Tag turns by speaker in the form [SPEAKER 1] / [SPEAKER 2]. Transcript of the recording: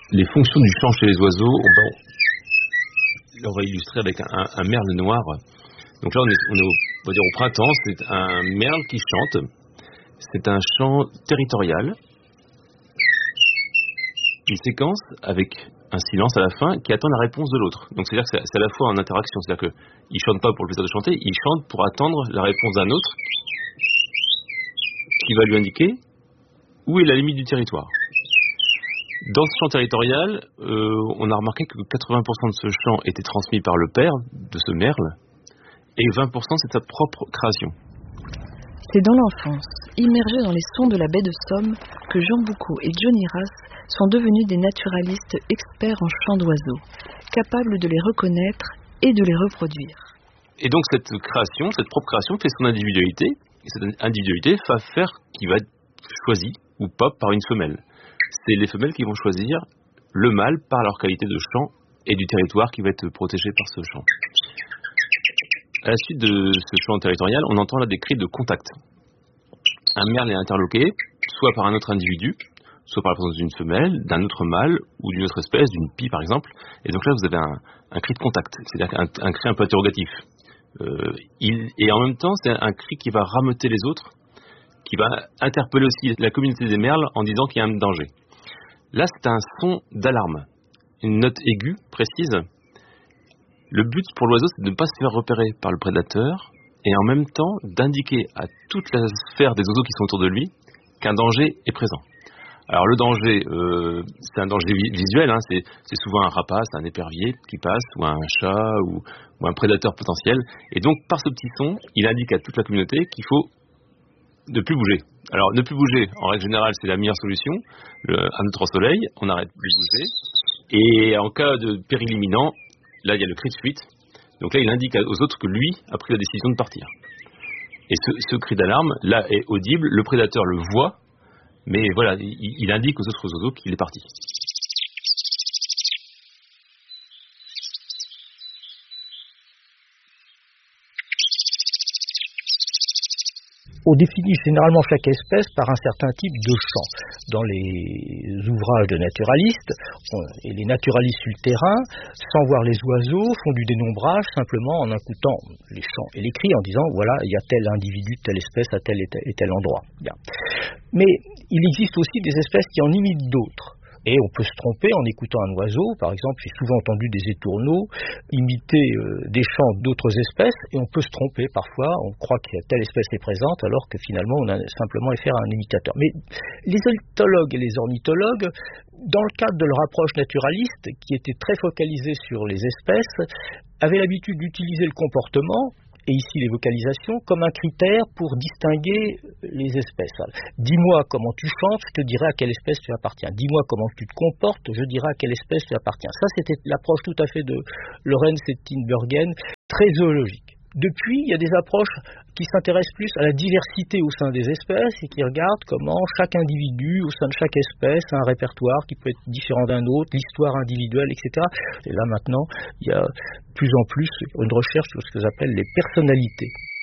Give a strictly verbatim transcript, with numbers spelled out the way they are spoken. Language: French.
[SPEAKER 1] les fonctions du chant chez les oiseaux, on va, on va illustrer avec un, un merle noir. Donc là, on est, on est au, on va dire au printemps, c'est un merle qui chante. C'est un chant territorial. Une séquence avec un silence à la fin qui attend la réponse de l'autre. Donc c'est-à-dire que c'est, c'est à la fois en interaction, c'est-à-dire qu'il ne chante pas pour le plaisir de chanter, il chante pour attendre la réponse d'un autre qui va lui indiquer où est la limite du territoire. Dans ce chant territorial, euh, on a remarqué que quatre-vingts pour cent de ce chant était transmis par le père de ce merle et vingt pour cent c'est sa propre création.
[SPEAKER 2] C'est dans l'enfance, immergés dans les sons de la baie de Somme, que Jean Boucaud et Johnny Rass sont devenus des naturalistes experts en chants d'oiseaux, capables de les reconnaître et de les reproduire.
[SPEAKER 1] Et donc cette création, cette propre création fait son individualité, et cette individualité va faire qu'il va être choisi ou pas par une femelle. C'est les femelles qui vont choisir le mâle par leur qualité de chant et du territoire qui va être protégé par ce chant. À la suite de ce chant territorial, on entend là des cris de contact. Un merle est interloqué, soit par un autre individu, soit par la présence d'une femelle, d'un autre mâle, ou d'une autre espèce, d'une pie par exemple. Et donc là, vous avez un, un cri de contact, c'est-à-dire un, un cri un peu interrogatif. Euh, il, et en même temps, c'est un, un cri qui va rameuter les autres, qui va interpeller aussi la communauté des merles en disant qu'il y a un danger. Là, c'est un son d'alarme, une note aiguë, précise. Le but pour l'oiseau, c'est de ne pas se faire repérer par le prédateur et en même temps d'indiquer à toute la sphère des oiseaux qui sont autour de lui qu'un danger est présent. Alors le danger, euh, c'est un danger visuel, hein, c'est, c'est souvent un rapace, un épervier qui passe, ou un chat, ou, ou un prédateur potentiel. Et donc par ce petit son, il indique à toute la communauté qu'il faut ne plus bouger. Alors ne plus bouger, en règle générale, c'est la meilleure solution. Le, un autre soleil, on arrête de bouger. Et en cas de péril imminent, là, il y a le cri de fuite. Donc là, il indique aux autres que lui a pris la décision de partir. Et ce, ce cri d'alarme, là, est audible. Le prédateur le voit, mais voilà, il, il indique aux autres oiseaux qu'il est parti.
[SPEAKER 3] On définit généralement chaque espèce par un certain type de chant. Dans les ouvrages de naturalistes, on, et les naturalistes sur le terrain, sans voir les oiseaux, font du dénombrage simplement en écoutant les chants et les cris en disant voilà, il y a tel individu, telle espèce à tel et tel, et tel endroit. Bien. Mais il existe aussi des espèces qui en imitent d'autres. Et on peut se tromper en écoutant un oiseau. Par exemple, j'ai souvent entendu des étourneaux imiter euh, des chants d'autres espèces, et on peut se tromper parfois. On croit que telle espèce est présente, alors que finalement on a simplement affaire à un imitateur. Mais les ornithologues et les ornithologues, dans le cadre de leur approche naturaliste, qui était très focalisée sur les espèces, avaient l'habitude d'utiliser le comportement, et ici les vocalisations, comme un critère pour distinguer les espèces. Dis-moi comment tu chantes, je te dirai à quelle espèce tu appartiens. Dis-moi comment tu te comportes, je dirai à quelle espèce tu appartiens. Ça, c'était l'approche tout à fait de Lorenz et Tinbergen, très zoologique. Depuis, il y a des approches qui s'intéressent plus à la diversité au sein des espèces et qui regardent comment chaque individu au sein de chaque espèce a un répertoire qui peut être différent d'un autre, l'histoire individuelle, et cetera. Et là maintenant, il y a de plus en plus une recherche sur ce que j'appelle les personnalités.